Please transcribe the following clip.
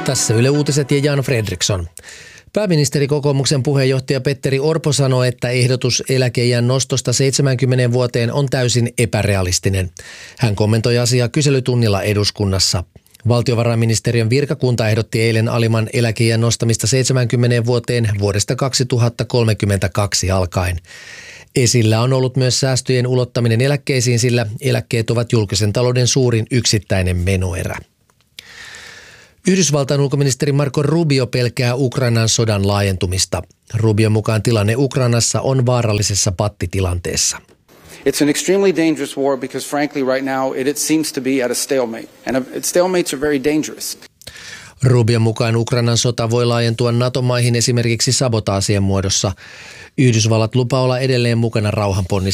Tässä Yle Uutiset ja Jan Fredriksson. Pääministerikokoomuksen puheenjohtaja Petteri Orpo sanoi, että ehdotus eläkeiän nostosta 70 vuoteen on täysin epärealistinen. Hän kommentoi asiaa kyselytunnilla eduskunnassa. Valtiovarainministeriön virkakunta ehdotti eilen alimman eläkeiän nostamista 70 vuoteen vuodesta 2032 alkaen. Esillä on ollut myös säästöjen ulottaminen eläkkeisiin, sillä eläkkeet ovat julkisen talouden suurin yksittäinen menoerä. Yhdysvaltain ulkoministeri Marco Rubio pelkää Ukrainan sodan laajentumista. Rubion mukaan tilanne Ukrainassa on vaarallisessa pattitilanteessa. It's an extremely dangerous war because frankly right now it seems to be at a stalemate and stalemates are very dangerous. Rubion mukaan Ukrainan sota voi laajentua NATO-maihin esimerkiksi sabotaasien muodossa. Yhdysvallat lupaa olla edelleen mukana rauhanponnisteluissa.